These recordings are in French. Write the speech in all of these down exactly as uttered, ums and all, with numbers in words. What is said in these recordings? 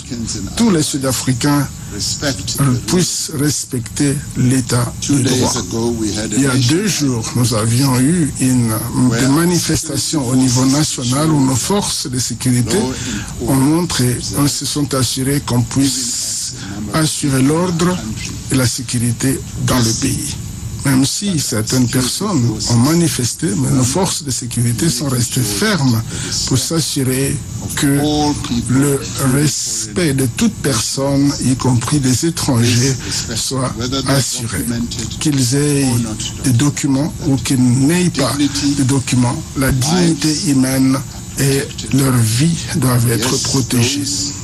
tous les Sud-Africains puissent respecter l'état de droit. Il y a deux jours, nous avions eu une, une manifestation au niveau national où nos forces de sécurité ont montré, on se sont assurés qu'on puisse assurer l'ordre et la sécurité dans le pays. Même si certaines personnes ont manifesté, mais nos forces de sécurité sont restées fermes pour s'assurer que le respect de toute personne, y compris des étrangers, soit assuré. Qu'ils aient des documents ou qu'ils n'aient pas de documents, la dignité humaine et leur vie doivent être protégées.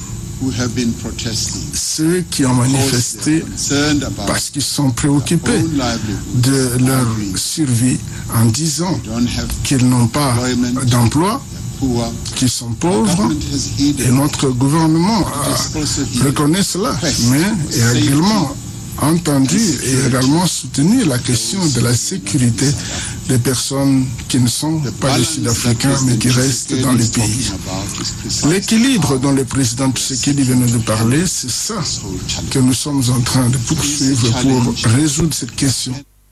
Ceux qui ont manifesté parce qu'ils sont préoccupés de leur survie en disant qu'ils n'ont pas d'emploi, qu'ils sont pauvres, et notre gouvernement reconnaît cela, mais est également entendu et également soutenu la question de la sécurité des personnes qui ne sont pas des Sud-Africains mais qui restent dans le pays. L'équilibre dont le président Tshisekedi vient de parler, c'est ça que nous sommes en train de poursuivre pour résoudre cette question.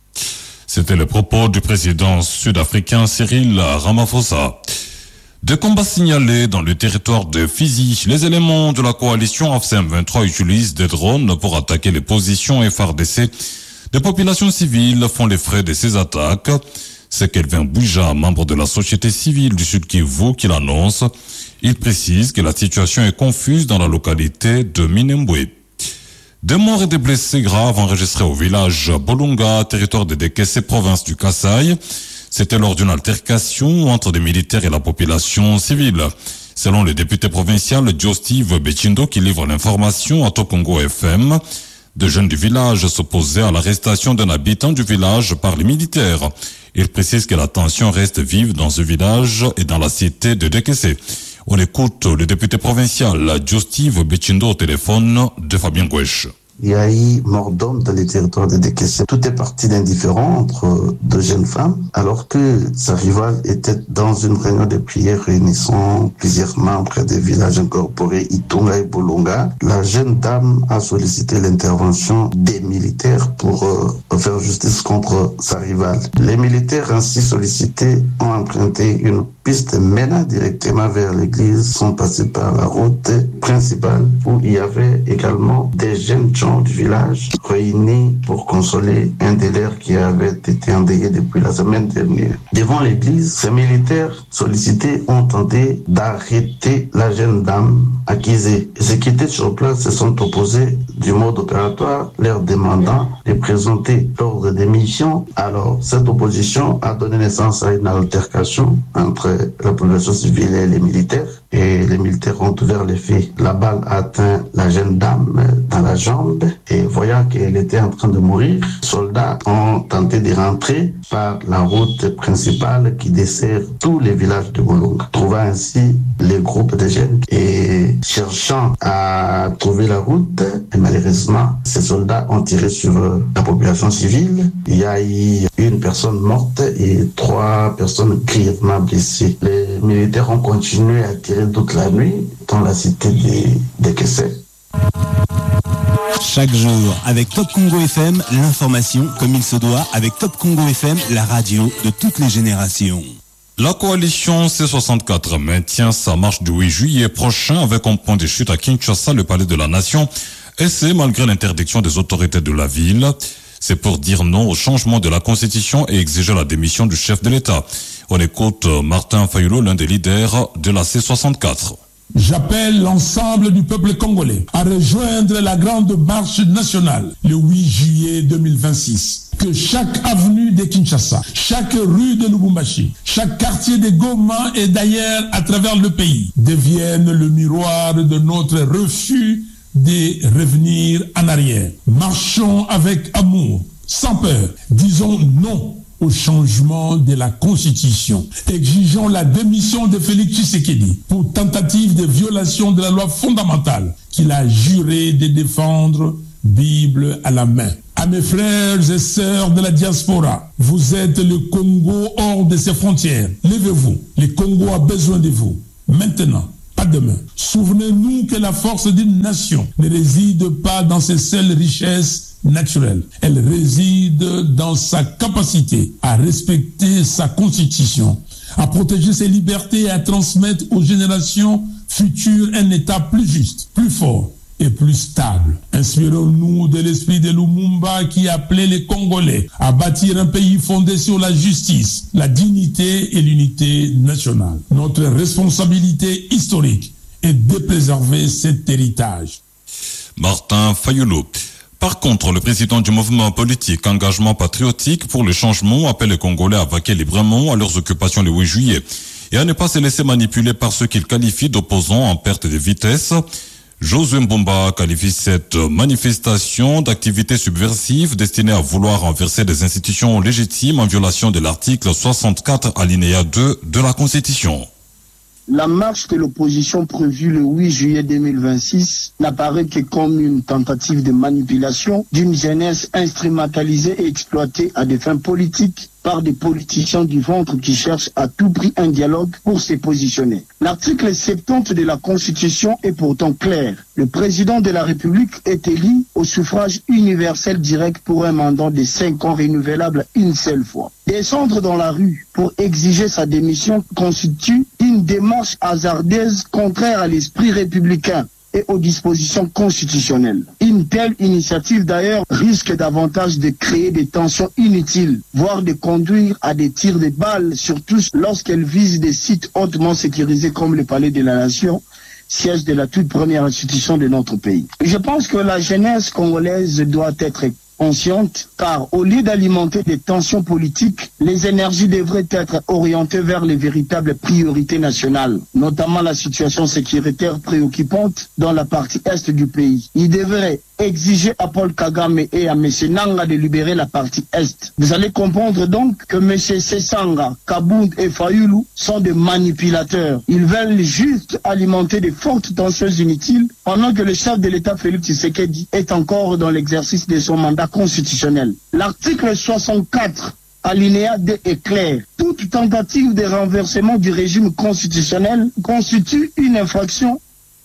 C'était le propos du président sud-africain Cyril Ramaphosa. Des combats signalés dans le territoire de Fizi. Les éléments de la coalition F C M vingt-trois utilisent des drones pour attaquer les positions F A R D C. Des populations civiles font les frais de ces attaques. C'est Kelvin Bouija, membre de la société civile du Sud Kivu, qui l'annonce. Il précise que la situation est confuse dans la localité de Minembwe. Des morts et des blessés graves enregistrés au village Bolunga, territoire de Dekese, province du Kasaï. C'était lors d'une altercation entre des militaires et la population civile. Selon le député provincial Steve Bechindo qui livre l'information à Tokongo F M, de jeunes du village s'opposaient à l'arrestation d'un habitant du village par les militaires. Il précise que la tension reste vive dans ce village et dans la cité de Dekese. On écoute le député provincial Steve Bechindo au téléphone de Fabien Gouesh. Il y a eu mort d'homme dans les territoires de Dekese. Tout est parti d'un différend entre deux jeunes femmes, alors que sa rivale était dans une réunion de prière réunissant plusieurs membres des villages incorporés Itonga et Bolunga. La jeune dame a sollicité l'intervention des militaires pour euh, faire justice contre sa rivale. Les militaires ainsi sollicités ont emprunté une piste menant directement vers l'église, sont passés par la route principale où il y avait également des jeunes gens du village réunis pour consoler un des leurs qui avait été endeuillé depuis la semaine dernière. Devant l'église, ces militaires sollicités ont tenté d'arrêter la jeune dame accusée. Et ceux qui étaient sur place se sont opposés du mode opératoire, leur demandant de présenter l'ordre de mission. Alors, cette opposition a donné naissance à une altercation entre la population civile et les militaires. Et les militaires ont ouvert les faits. La balle a atteint la jeune dame dans la jambe et voyant qu'elle était en train de mourir, les soldats ont tenté de rentrer par la route principale qui dessert tous les villages de Bolunga. Trouvant ainsi les groupes de jeunes et cherchant à trouver la route, et malheureusement, ces soldats ont tiré sur la population civile. Il y a eu une personne morte et trois personnes grièvement blessées. Les militaires ont continué à tirer toute la nuit dans la cité de Dekese. Chaque jour, avec Top Congo F M, l'information comme il se doit, avec Top Congo F M, la radio de toutes les générations. La coalition C soixante-quatre maintient sa marche du huit juillet prochain avec un point de chute à Kinshasa, le palais de la nation, et c'est malgré l'interdiction des autorités de la ville. C'est pour dire non au changement de la constitution et exiger la démission du chef de l'État. On écoute Martin Fayulu, l'un des leaders de la C soixante-quatre. J'appelle l'ensemble du peuple congolais à rejoindre la grande marche nationale le huit juillet deux mille vingt-six. Que chaque avenue de Kinshasa, chaque rue de Lubumbashi, chaque quartier de Goma et d'ailleurs à travers le pays devienne le miroir de notre refus de revenir en arrière. Marchons avec amour, sans peur. Disons non au changement de la Constitution. Exigeons la démission de Félix Tshisekedi pour tentative de violation de la loi fondamentale qu'il a juré de défendre, Bible à la main. À mes frères et sœurs de la diaspora, vous êtes le Congo hors de ses frontières. Levez-vous, le Congo a besoin de vous. Maintenant, pas demain. Souvenez-nous que la force d'une nation ne réside pas dans ses seules richesses naturelle. Elle réside dans sa capacité à respecter sa constitution, à protéger ses libertés et à transmettre aux générations futures un État plus juste, plus fort et plus stable. Inspirons-nous de l'esprit de Lumumba qui appelait les Congolais à bâtir un pays fondé sur la justice, la dignité et l'unité nationale. Notre responsabilité historique est de préserver cet héritage. Martin Fayulu. Par contre, le président du mouvement politique Engagement Patriotique pour le Changement appelle les Congolais à vaquer librement à leurs occupations le huit juillet et à ne pas se laisser manipuler par ceux qu'il qualifie d'opposants en perte de vitesse. Josué Mbumba qualifie cette manifestation d'activité subversive destinée à vouloir renverser des institutions légitimes en violation de l'article soixante-quatre alinéa deux de la Constitution. La marche de l'opposition prévue le huit juillet deux mille vingt-six n'apparaît que comme une tentative de manipulation d'une jeunesse instrumentalisée et exploitée à des fins politiques par des politiciens du ventre qui cherchent à tout prix un dialogue pour se positionner. L'article soixante-dix de la Constitution est pourtant clair. Le président de la République est élu au suffrage universel direct pour un mandat de cinq ans renouvelable une seule fois. Descendre dans la rue pour exiger sa démission constitue une démarche hasardeuse contraire à l'esprit républicain et aux dispositions constitutionnelles. Une telle initiative d'ailleurs risque davantage de créer des tensions inutiles, voire de conduire à des tirs de balles, surtout lorsqu'elle vise des sites hautement sécurisés comme le Palais de la Nation, siège de la toute première institution de notre pays. Je pense que la jeunesse congolaise doit être consciente, car au lieu d'alimenter des tensions politiques, les énergies devraient être orientées vers les véritables priorités nationales, notamment la situation sécuritaire préoccupante dans la partie est du pays. Il devrait exiger à Paul Kagame et à M. Nanga de libérer la partie est. Vous allez comprendre donc que M. Sesanga, Kabound et Fayulu sont des manipulateurs. Ils veulent juste alimenter des fortes tensions inutiles pendant que le chef de l'État Félix Tshisekedi est encore dans l'exercice de son mandat constitutionnel. L'article soixante-quatre alinéa deux est clair. Toute tentative de renversement du régime constitutionnel constitue une infraction.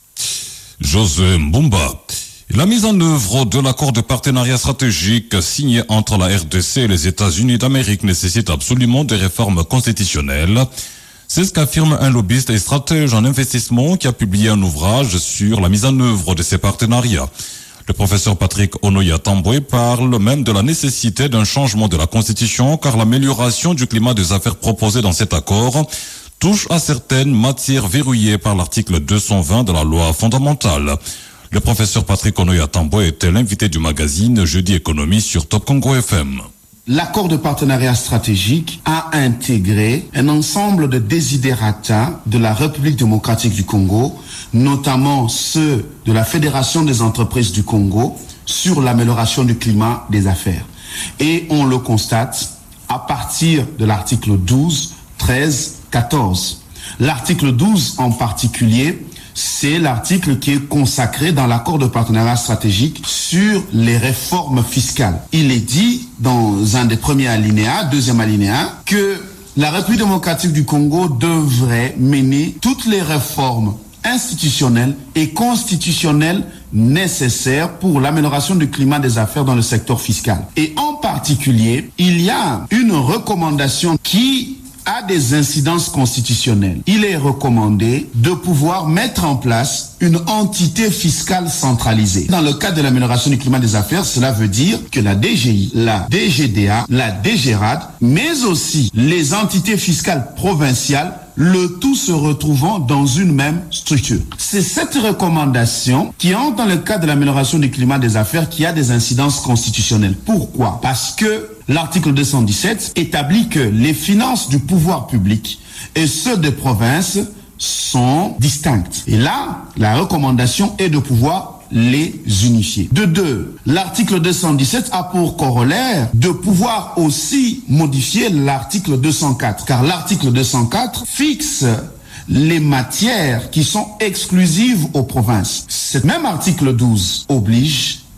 Josué Mbumba. La mise en œuvre de l'accord de partenariat stratégique signé entre la R D C et les États-Unis d'Amérique nécessite absolument des réformes constitutionnelles. C'est ce qu'affirme un lobbyiste et stratège en investissement qui a publié un ouvrage sur la mise en œuvre de ces partenariats. Le professeur Patrick Onoya Tamboué parle même de la nécessité d'un changement de la Constitution car l'amélioration du climat des affaires proposé dans cet accord touche à certaines matières verrouillées par l'article deux cent vingt de la loi fondamentale. Le professeur Patrick Onoya Tamboué était l'invité du magazine Jeudi Économie sur Top Congo F M. L'accord de partenariat stratégique a intégré un ensemble de desiderata de la République démocratique du Congo, notamment ceux de la Fédération des entreprises du Congo sur l'amélioration du climat des affaires. Et on le constate à partir de l'article douze, treize, quatorze. L'article douze en particulier, c'est l'article qui est consacré dans l'accord de partenariat stratégique sur les réformes fiscales. Il est dit dans un des premiers alinéas, deuxième alinéa, que la République démocratique du Congo devrait mener toutes les réformes institutionnelles et constitutionnelles nécessaires pour l'amélioration du climat des affaires dans le secteur fiscal. Et en particulier, il y a une recommandation qui a des incidences constitutionnelles. Il est recommandé de pouvoir mettre en place une entité fiscale centralisée. Dans le cadre de l'amélioration du climat des affaires, cela veut dire que la D G I, la D G D A, la D G R A D, mais aussi les entités fiscales provinciales, le tout se retrouvant dans une même structure. C'est cette recommandation qui entre dans le cadre de l'amélioration du climat des affaires qui a des incidences constitutionnelles. Pourquoi? Parce que l'article deux cent dix-sept établit que les finances du pouvoir public et ceux des provinces sont distinctes. Et là, la recommandation est de pouvoir les unifier. De deux, l'article deux cent dix-sept a pour corollaire de pouvoir aussi modifier l'article deux cent quatre, car l'article deux cent quatre fixe les matières qui sont exclusives aux provinces. Ce même article douze oblige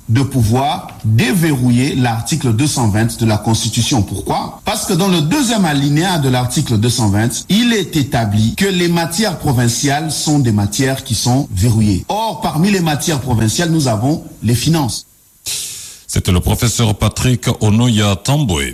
de pouvoir déverrouiller l'article deux cent vingt de la Constitution. Pourquoi? Parce que dans le deuxième alinéa de l'article deux cent vingt, il est établi que les matières provinciales sont des matières qui sont verrouillées. Or, parmi les matières provinciales, nous avons les finances. C'était le professeur Patrick Onoya Tamboué.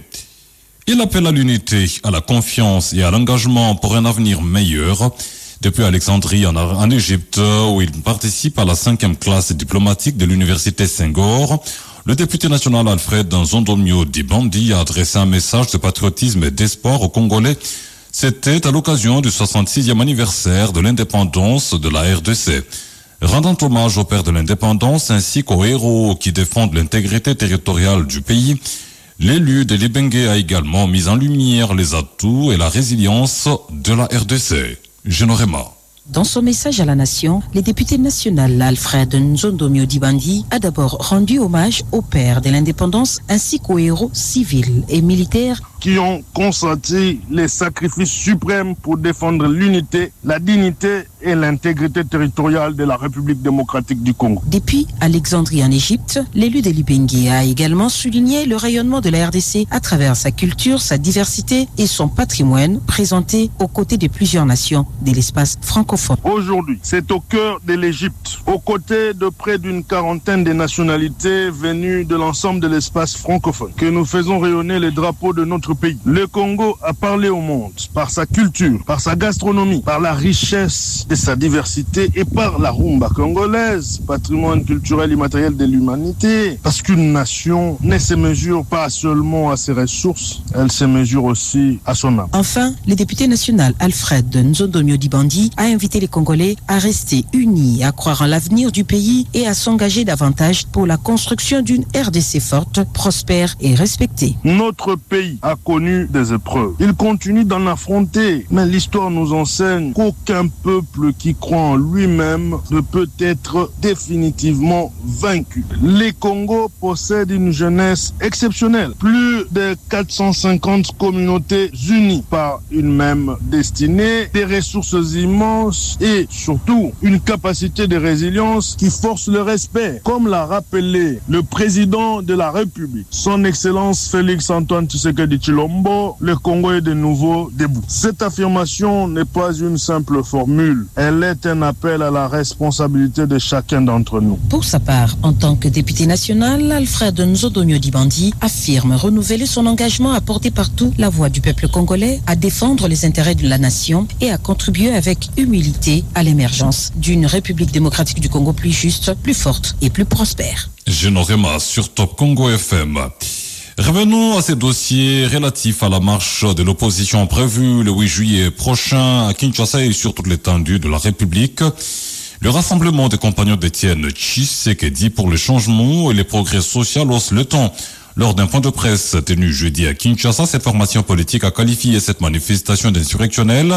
Il appelle à l'unité, à la confiance et à l'engagement pour un avenir meilleur. Depuis Alexandrie en, en Égypte, où il participe à la cinquième classe diplomatique de l'université Senghor, le député national Alfred Nzondomyo Dibandi a adressé un message de patriotisme et d'espoir aux Congolais. C'était à l'occasion du soixante-sixième anniversaire de l'indépendance de la R D C. Rendant hommage aux pères de l'indépendance ainsi qu'aux héros qui défendent l'intégrité territoriale du pays, l'élu de Libenge a également mis en lumière les atouts et la résilience de la R D C. Génorema. Dans son message à la nation, le député national Alfred Nzondomyo Dibandi a d'abord rendu hommage aux pères de l'indépendance ainsi qu'aux héros civils et militaires qui ont consenti les sacrifices suprêmes pour défendre l'unité, la dignité et l'intégrité territoriale de la République démocratique du Congo. Depuis Alexandrie en Égypte, l'élu de Libenge a également souligné le rayonnement de la R D C à travers sa culture, sa diversité et son patrimoine présenté aux côtés de plusieurs nations de l'espace francophone. Aujourd'hui, c'est au cœur de l'Égypte, aux côtés de près d'une quarantaine de nationalités venues de l'ensemble de l'espace francophone, que nous faisons rayonner les drapeaux de notre pays. Le Congo a parlé au monde par sa culture, par sa gastronomie, par la richesse de sa diversité et par la rumba congolaise, patrimoine culturel et matériel de l'humanité. Parce qu'une nation ne se mesure pas seulement à ses ressources, elle se mesure aussi à son âme. Enfin, le député national Alfred Nzondomyo Dibandi a invité les Congolais à rester unis, à croire en l'avenir du pays et à s'engager davantage pour la construction d'une R D C forte, prospère et respectée. Notre pays a connu des épreuves. Il continue d'en affronter, mais l'histoire nous enseigne qu'aucun peuple qui croit en lui-même ne peut être définitivement vaincu. Les Congos possèdent une jeunesse exceptionnelle. Plus de quatre cent cinquante communautés unies par une même destinée, des ressources immenses et surtout une capacité de résilience qui force le respect. Comme l'a rappelé le président de la République, son Excellence Félix Antoine Tshisekedi Tshilombo, le Congo est de nouveau debout. Cette affirmation n'est pas une simple formule, elle est un appel à la responsabilité de chacun d'entre nous. Pour sa part, en tant que député national, Alfred Nzondomyo Dibandi affirme renouveler son engagement à porter partout la voix du peuple congolais, à défendre les intérêts de la nation et à contribuer avec humilité à l'émergence d'une République démocratique du Congo plus juste, plus forte et plus prospère. Génorema sur Top Congo F M. Revenons à ces dossiers relatifs à la marche de l'opposition prévue le huit juillet prochain à Kinshasa et sur toute l'étendue de la République. Le rassemblement des compagnons d'Étienne Tshisekedi pour le changement et les progrès sociaux hausse le temps. Lors d'un point de presse tenu jeudi à Kinshasa, cette formation politique a qualifié cette manifestation d'insurrectionnelle.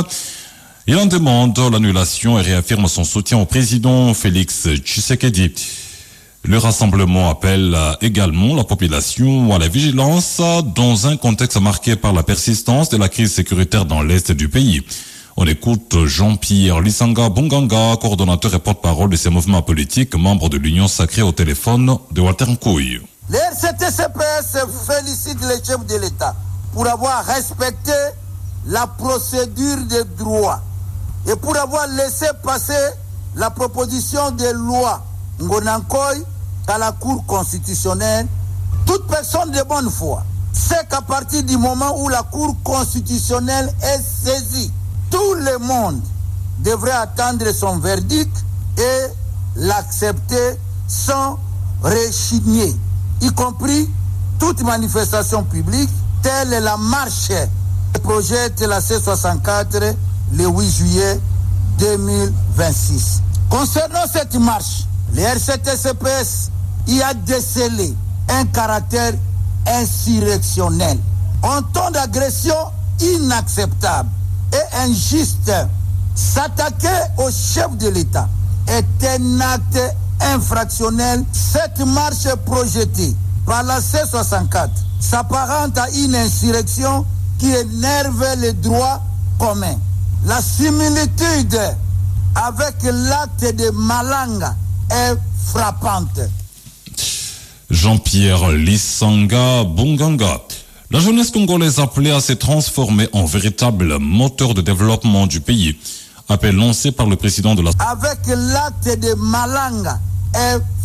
Il en demande l'annulation et réaffirme son soutien au président Félix Tshisekedi. Le rassemblement appelle également la population à la vigilance dans un contexte marqué par la persistance de la crise sécuritaire dans l'est du pays. On écoute Jean-Pierre Lisanga Bonganga, coordonnateur et porte-parole de ces mouvements politiques, membre de l'Union sacrée au téléphone de Walter Nkouy. Le R C T C P S félicite le chef de l'État pour avoir respecté la procédure de droit et pour avoir laissé passer la proposition de loi Ngonankoy à la Cour constitutionnelle. Toute personne de bonne foi sait qu'à partir du moment où la Cour constitutionnelle est saisie, tout le monde devrait attendre son verdict et l'accepter sans rechigner, y compris toute manifestation publique, telle est la marche que projette la C soixante-quatre le huit juillet deux mille vingt-six. Concernant cette marche, le R C T C P S y a décelé un caractère insurrectionnel, un ton d'agression inacceptable et injuste. S'attaquer au chef de l'État est un acte infractionnel. Cette marche projetée par la C soixante-quatre s'apparente à une insurrection qui énerve les droits communs. La similitude avec l'acte de Malanga est frappante. Jean-Pierre Lissanga Bunganga. La jeunesse congolaise appelée à se transformer en véritable moteur de développement du pays. Appel lancé par le président de la... Avec l'acte de Malanga, est